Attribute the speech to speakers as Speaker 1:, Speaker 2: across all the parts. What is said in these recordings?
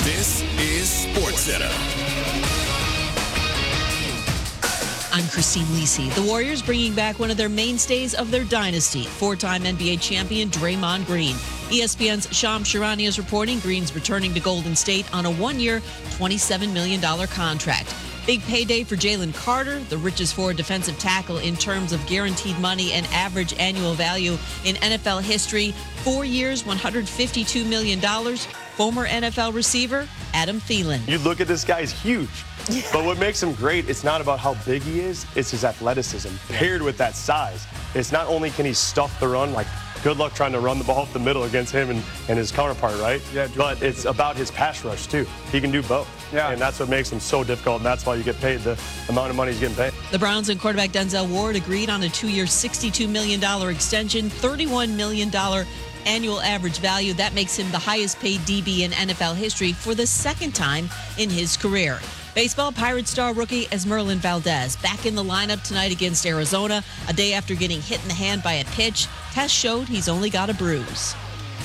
Speaker 1: This is SportsCenter.
Speaker 2: I'm Christine Lisi. The Warriors bringing back one of their mainstays of their dynasty, four-time NBA champion Draymond Green. ESPN's Shams Charania is reporting Green's returning to Golden State on a one-year, $27 million contract. Big payday for Jalen Carter, the richest forward defensive tackle in terms of guaranteed money and average annual value in NFL history. 4 years, $152 million. Former NFL receiver Adam Thielen.
Speaker 3: You look at this guy, he's huge. Yeah. But what makes him great, it's not about how big he is, it's his athleticism paired with that size. It's not only can he stuff the run, like good luck trying to run the ball up the middle against him and his counterpart, right? Yeah. But it's about his pass rush too. He can do both. Yeah. And that's what makes him so difficult, and that's why you get paid the amount of money he's getting paid.
Speaker 2: The Browns and quarterback Denzel Ward agreed on a 2-year, $62 million extension, $31 million annual average value. That makes him the highest paid DB in NFL history for the second time in his career. Baseball, Pirates star rookie Esmeralyn Valdez back in the lineup tonight against Arizona, a day after getting hit in the hand by a pitch. Tests showed he's only got a bruise.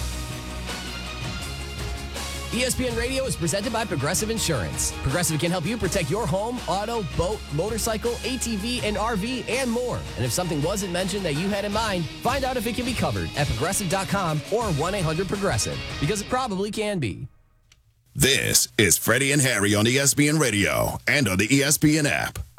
Speaker 4: ESPN Radio is presented by Progressive Insurance. Progressive can help you protect your home, auto, boat, motorcycle, ATV, and RV, and more. And if something wasn't mentioned that you had in mind, find out if it can be covered at Progressive.com or 1-800-PROGRESSIVE, because it probably can be.
Speaker 1: This is Freddie and Harry on ESPN Radio and on the ESPN app.